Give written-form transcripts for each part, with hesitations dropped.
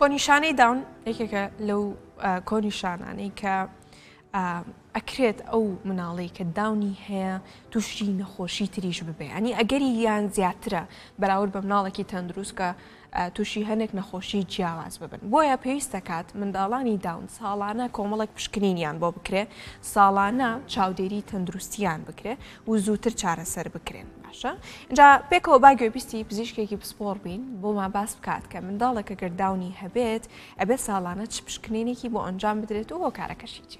کۆنیشانەی داون یەکێکە لەو کۆنیشانانەی کە ئەکرێت ئەو مناڵی کە داونی هەیە تووشی نەخۆشی تریش ببێ. ئەنی ئەگەری یان زیاترە بەراورد بە مناڵێکی تەندروست کە تووشی هەندێک نەخۆشی جیاواز ببن. بۆیە پێویستە کات منداڵانی داون ساڵانە کۆمەڵێک پشکنینیان بۆ بکرێ، ساڵانە چاودێری تەندروستیان بکرێ و زووتر چارەسەر بکرێن. باشە؟ اینجا پێکەوە با گوێبیستی پزیشکێکی پسپۆڕ بین بۆمان باس بکات کە منداڵێک ئەگەر داونی هەبێت ئەبێ ساڵانە چ پشکنینێکی بۆ ئەنجام بدرێت و هۆکارەکەشی چییە؟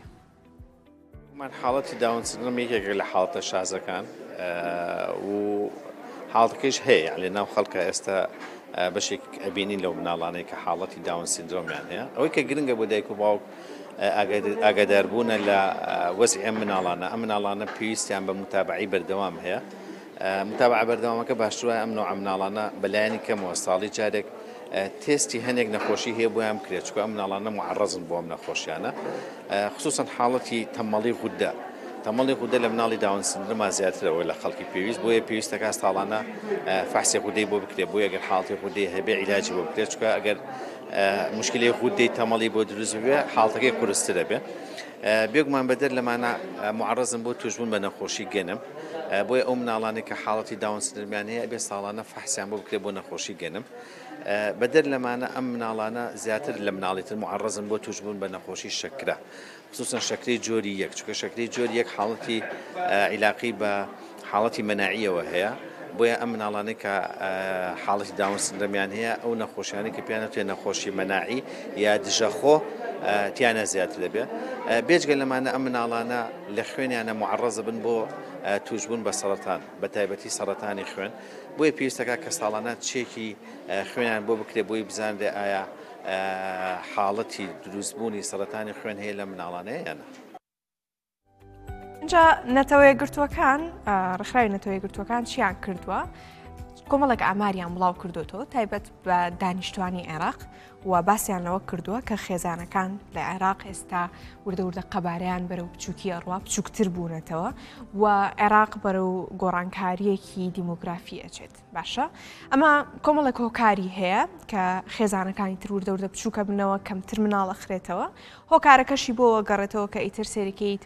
من حاڵەتی داون سندرۆم یەکێکە لە حاڵەتە شازەکان و حاڵەتەکەیش هەیە لە ناو خەڵکە ئێستا بەشێک ئەبینین لەو مناڵانەی کە حاڵەتی داون سندرۆمیان هەیە. ئەوەی کە گرنگە بۆ دایک و باوک ئاگاداربوونە لە وەزعی ئەم مناڵانە پێویستیان بە متابعی بەردەوام هەیە. متابعە بەردەوامەکە باشترە ئەم نوع مناڵانە بەلایەنی کەمەوە ساڵی جارێک تێستی هەندێک نەخۆشی هەیە بۆیان بکرێت، چونکە ئەم مناڵانە معرەزن بۆ ئەم نەخۆشیانە، خصوصەن حاڵەتی تەمەڵی غودە. تەمەڵی غودە لە مناڵی داون سندرۆما زیاترەوە لە خەڵکی پێویست، بۆیە پێویستەکە ساڵانە فحسی غودەی بۆ بکرێت، بۆیە ئەگەر حاڵەتی غودەی هەبێ عیلاجی بۆ بکرێت، چونکە ئەگەر مشکلی غودەی تەمەڵی بۆ دروست ببێ حاڵەتەکەی قورسترە بێ. بێگومان بەدەر لەمانە معرەزن بۆ توشبوون بە نەخۆشی گەنم، بۆیە ئەو مناڵانی کە حاڵەتی داون سندرۆمیان هەیە ئەبێ ساڵانە فحسیان بۆ بکرێت بۆ نەخۆشی گەنم. بەدەر لەمانە ئەم مناڵانە زیاتر لە مناڵیتر معرەزن بۆ توشبوون بە نەخۆشی شەکرە، خصوصا شەکرەی جۆری یەک، چونکە شەکرەی جۆری یەک حاڵەتی عیلاقی بە حاڵەتی مەناعیەوە هەیە. بۆیە ئەم مناڵانەی کە حاڵەتی داون سندرۆمیان هەیە ئەو نەخۆشیانەی کە پێیان دەوترێت نەخۆشی مەناعی یا دژەخۆ تیانە زیاتر دەبێ. بێجگە لەمانە ئەم مناڵانە لە خوێنیانە معرەزە بن بۆ توشبوون بە سەرەتان، بە تایبەتی سەرەتانی خوێن. بۆیە پێویستەکە کە ساڵانە چێکی خوێنیان بۆ بکرێت بۆی بزانرێ ئایا حاڵەتی دروستبوونی سەرەتانی خوێن هەیە لە مناڵانەیە یان نە. اینجا نەتەوەیە گرتووەکان ڕێکخراوی نەتەوەیە گرتووەکان چیان کردووە؟ کۆمەڵێک ئاماریان بڵاو کردوتەوە تایبەت بە دانیشتوانی عێراق و باسییانەوە کردووە کە خێزانەکان لە عێراق ئێستا وردە قەبارەیان بەرەو بچووکی ئەڕوا بچووکتر بوونەتەوە و عێراق بەرەو گۆڕانکاریەکی دیموگرافی ئەچێت. باشە؟ ئەمە کۆمەڵێک هۆکاری هەیە کە خێزانەکانی تر وردە بچووکە بنەوە کەمتر مناڵ ئەخرێتەوە. هۆکارەکەشی بۆ گەڕێتەوە کە ئیتر سێرەکەیت